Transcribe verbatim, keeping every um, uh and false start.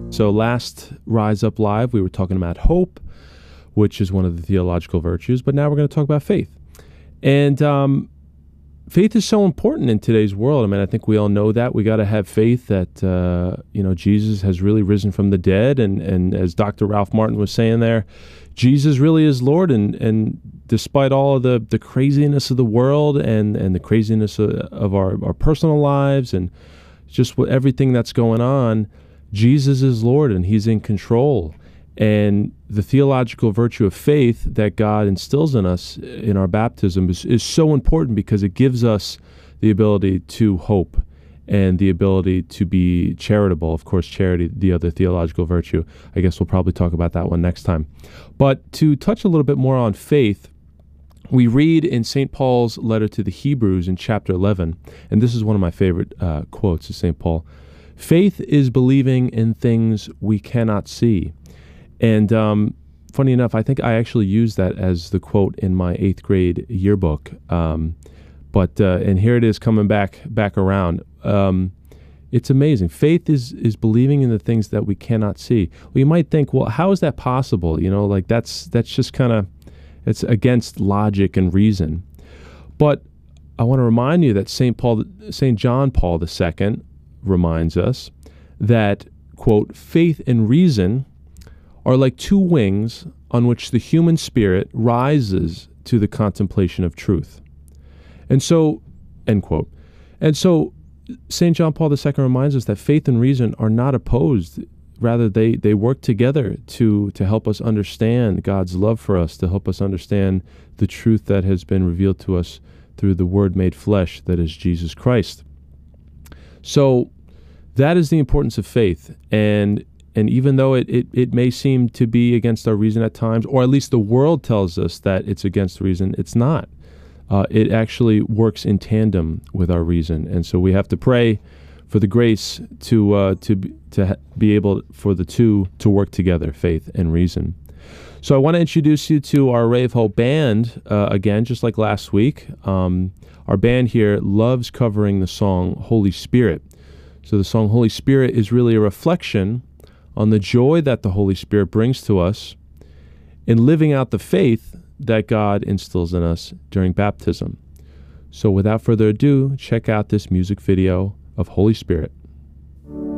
So last Rise Up Live, we were talking about hope, which is one of the theological virtues, but now we're going to talk about faith. And um, faith is so important in today's world. I mean, I think we all know that. We got to have faith that, uh, you know, Jesus has really risen from the dead. And, and as Doctor Ralph Martin was saying there, Jesus really is Lord. And, and despite all of the, the craziness of the world and, and the craziness of, of our, our personal lives and just what, everything that's going on, Jesus is Lord and he's in control. And the theological virtue of faith that God instills in us in our baptism is, is so important because it gives us the ability to hope and the ability to be charitable. Of course, charity, the other theological virtue. I guess we'll probably talk about that one next time. But to touch a little bit more on faith, we read in Saint Paul's letter to the Hebrews in chapter eleven, and this is one of my favorite uh, quotes of Saint Paul. Faith is believing in things we cannot see. And um, funny enough, I think I actually used that as the quote in my eighth grade yearbook. Um, but uh, and here it is coming back back around. Um, it's amazing. Faith is is believing in the things that we cannot see. Well, you might think, well, how is that possible? You know, like that's that's just kind of it's against logic and reason. But I want to remind you that Saint Paul, Saint John Paul the Second, reminds us that, quote, faith and reason are like two wings on which the human spirit rises to the contemplation of truth. And so, end quote. And so Saint John Paul the Second reminds us that faith and reason are not opposed. Rather, they, they work together to, to help us understand God's love for us, to help us understand the truth that has been revealed to us through the Word made flesh, that is Jesus Christ. So that is the importance of faith. And and even though it, it, it may seem to be against our reason at times, or at least the world tells us that it's against reason, it's not. Uh, it actually works in tandem with our reason. And so we have to pray for the grace to uh, to to be able for the two to work together, faith and reason. So I want to introduce you to our Ray of Hope band uh, again, just like last week. Um, our band here loves covering the song Holy Spirit. So the song Holy Spirit is really a reflection on the joy that the Holy Spirit brings to us in living out the faith that God instills in us during baptism. So without further ado, check out this music video of Holy Spirit.